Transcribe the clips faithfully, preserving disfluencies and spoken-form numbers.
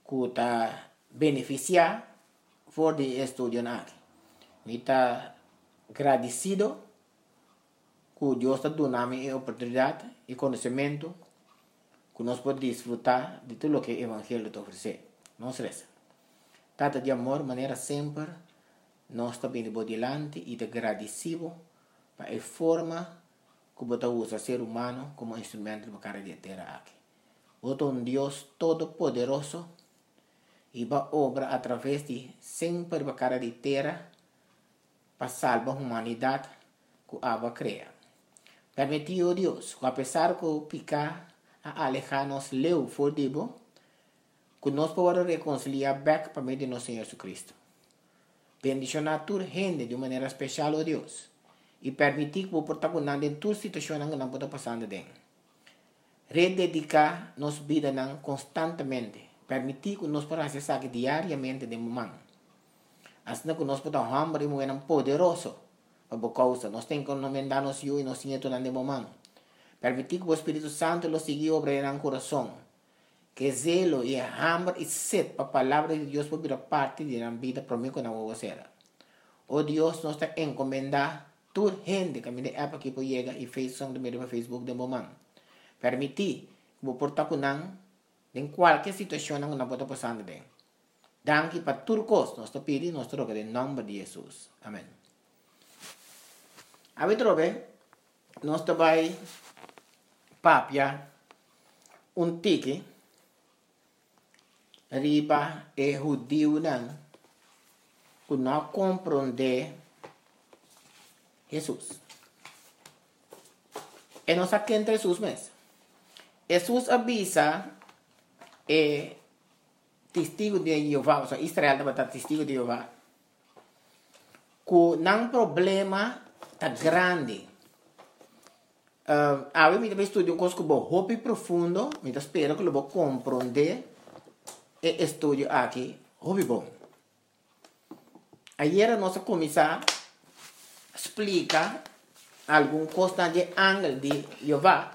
que está beneficiar por el estudio aquí. Me está agradecido que Dios está dando la oportunidad y conocimiento que nos puede disfrutar de todo lo que el Evangelio te ofrece. No se Tata de amor, manera siempre, nós está vindo por delante e te agradecido para a forma que você usa ser humano como instrumento para a terra aqui. Você é um Deus todo-poderoso e vai obra através de sempre para a terra para salvar a humanidade que ela cria. Permitiu Deus, que apesar que o picar a alejar-nos leu for dibo, que nós podemos reconciliar back para meio de nosso Senhor Jesus Cristo. Bendicionar toda gente de maneira especial, oh Deus. E permitir que o protagonista em toda situação que não pode passar dentro. Rededicar nossa vida constantemente. Permitir que nós podamos acessar diariamente de momento. Assim que nós podemos hambre e mover poderoso. Para causa, nós temos que encomendar nos eu e nos nietos de momento. Permitir que o Espírito Santo lo siga obrando no coração. Que zelo e hambre e sede para a palavra de Deus por parte de nossa vida para mim que não vou ser. Oh Deus, nós está encomendar toda gente que me dê época que pode chegar e fez som do meio do Facebook de momento. Permitir que eu portar com não em qualquer situação que não pode passar dentro. Danke para tudo coisa, nós está pedindo, nós trocamos em nome de Jesus. Amém. A ver, trobe, nós está vai papia um tique riba e judío não que não compreende Jesus. E não sabe quem é Jesus mesmo. Jesus avisa e testigo de Jeová, ou seja, Israel deve estar testigo de Jeová, que não problema está grande. Uh, a mim me estudo um coisa que vou hobby profundo, me espero que eu vou compreender e estudo aqui, hobby bom. Ayer a nossa comissão explica alguma coisa de ángel de Jeová.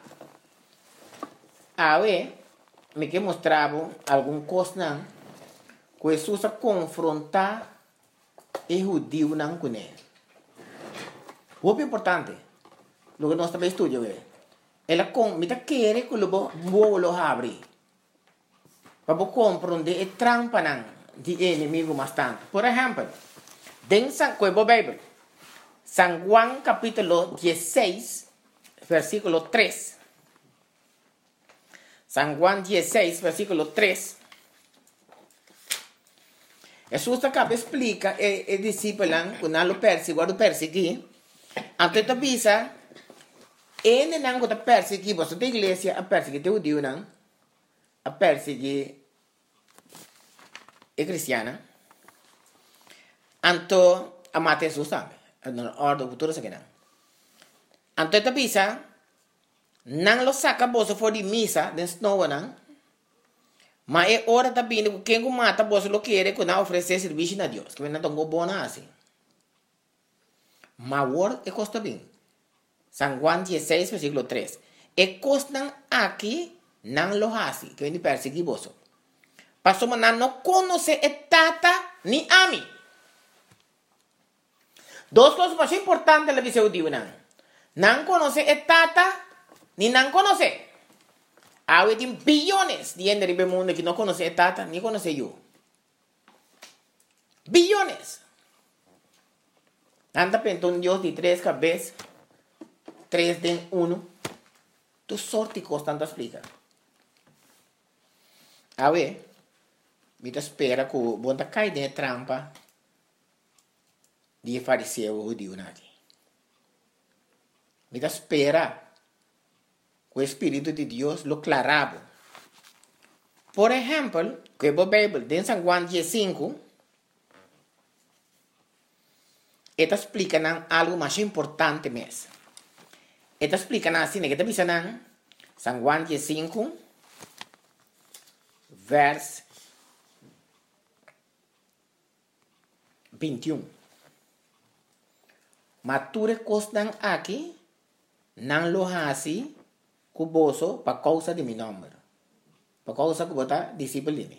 Aí, me que mostrava alguma coisa que Jesus confronta o judeu não com ele. Muito importante, o que nós também estudamos é, ela com, me quer que o vou lo abrir, para compreender a trampa de inimigo bastante. Por exemplo, dentro da Bíblia, San Juan capítulo dieciséis, versículo tres. San Juan dieciséis, versículo tres. Jesús acaba explica e, e discípulo que não lo perseguiu, lo persegui. Antes de avisa, ele não está perseguindo, você da igreja a perseguir o judeu não, a perseguir a cristiana. Anto a mate Jesus também. Na ordem futura se queda. Anto de avisa, não lo saca bolsa for de missa, den snow não. Mas é hora também que quem mata bolsa lo quer que não oferecer serviço a Deus, que não tenho bona assim. Mas word é costa bem. San Juan dieciséis, versículo tres. E costan aqui não lo hace, que vem de perseguir bolsa. Pastor não conhece a tata ni a mim. Duas coisas mais importantes na visão de não. Não conhece a tata ni não conhece. Há bilhões de gente no mundo que não conhece a tata ni conhece eu. Bilhões. Anda pensando um Deus de três cabeças, três de um. Tu sorte constante explica. A ver, me espera que o bom cai de trampa de fariseu judeu aqui. Me espera que o Espírito de Deus lo clarava. Por exemplo, que a Bíblia, em San Juan dieciséis, esta explica algo mais importante mesmo. Esta explica assim, que está dizendo San Juan dieciséis, verso vinte e um. Mature costan aqui, não lo hace cuboso para causa de mi nombre. Para causa que você discípulo de mim.